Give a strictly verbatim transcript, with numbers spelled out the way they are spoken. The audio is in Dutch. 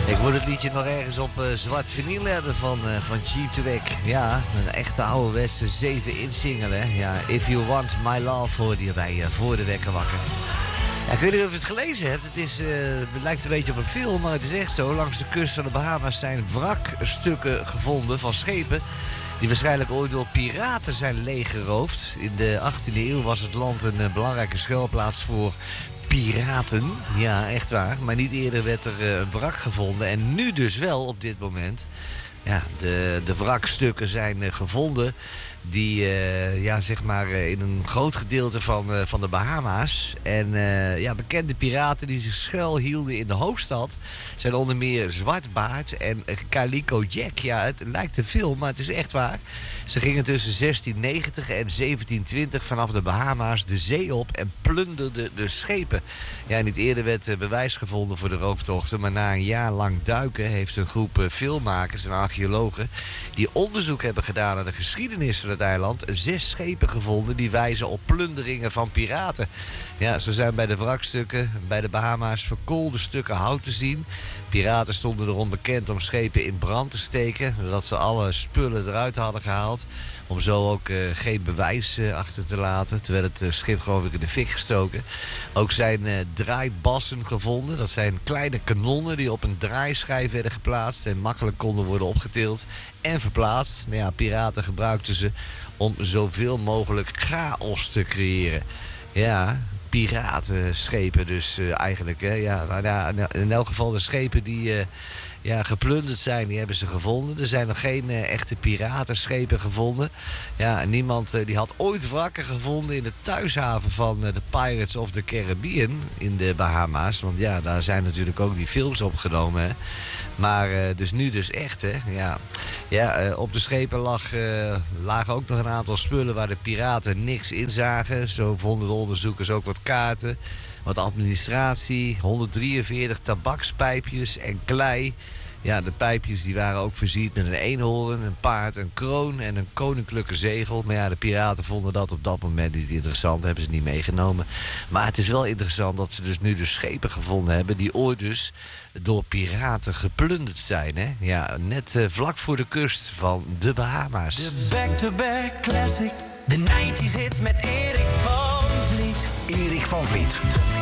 Ik moet het liedje nog ergens op uh, zwart vinyl hebben van, uh, van Cheap to Wack. Ja, een echte ouderwetse zeven inch single, hè. Ja, If You Want My Love hoorde je bij uh, Voor de Wekker Wakker. Ja, ik weet niet of je het gelezen hebt. Het, is, uh, het lijkt een beetje op een film, maar het is echt zo. Langs de kust van de Bahama's zijn wrakstukken gevonden van schepen die waarschijnlijk ooit door piraten zijn leeggeroofd. In de achttiende eeuw was het land een uh, belangrijke schuilplaats voor piraten. Ja, echt waar. Maar niet eerder werd er uh, een wrak gevonden. En nu dus wel op dit moment. Ja, de, de wrakstukken zijn uh, gevonden die uh, ja, zeg maar uh, in een groot gedeelte van, uh, van de Bahama's. En uh, ja, bekende piraten die zich schuilhielden in de hoofdstad zijn onder meer Zwartbaard en uh, Calico Jack. Ja, het lijkt een film, maar het is echt waar. Ze gingen tussen zestien negentig en zeventien twintig vanaf de Bahama's de zee op en plunderden de schepen. Ja, niet eerder werd uh, bewijs gevonden voor de rooftochten, maar na een jaar lang duiken heeft een groep uh, filmmakers en archeologen die onderzoek hebben gedaan naar de geschiedenis van het eiland zes schepen gevonden die wijzen op plunderingen van piraten. Ja, zo zijn bij de wrakstukken bij de Bahama's verkoolde stukken hout te zien. Piraten stonden erom bekend om schepen in brand te steken, zodat ze alle spullen eruit hadden gehaald, om zo ook uh, geen bewijs uh, achter te laten, terwijl het uh, schip geloof ik in de fik gestoken. Ook zijn uh, draaibassen gevonden. Dat zijn kleine kanonnen die op een draaischijf werden geplaatst en makkelijk konden worden opgetild en verplaatst. Nou ja, piraten gebruikten ze om zoveel mogelijk chaos te creëren. Ja, piratenschepen dus uh, eigenlijk. Hè. Ja, nou, ja, in elk geval de schepen die uh, ja, geplunderd zijn, die hebben ze gevonden. Er zijn nog geen uh, echte piratenschepen gevonden. Ja, niemand uh, die had ooit wrakken gevonden in de thuishaven van uh, de Pirates of the Caribbean in de Bahama's. Want ja, daar zijn natuurlijk ook die films opgenomen. Hè. Maar uh, dus nu dus echt, hè. Ja, ja uh, op de schepen lag, uh, lagen ook nog een aantal spullen waar de piraten niks in zagen. Zo vonden de onderzoekers ook wat kaarten, wat administratie, honderddrieënveertig tabakspijpjes en klei. Ja, de pijpjes die waren ook versierd met een eenhoorn, een paard, een kroon en een koninklijke zegel. Maar ja, de piraten vonden dat op dat moment niet interessant, hebben ze niet meegenomen. Maar het is wel interessant dat ze dus nu de schepen gevonden hebben die ooit dus door piraten geplunderd zijn. Hè? Ja, net uh, vlak voor de kust van de Bahama's. De back-to-back classic, de nineties hits met Erik van Vliet. Erik van Vliet.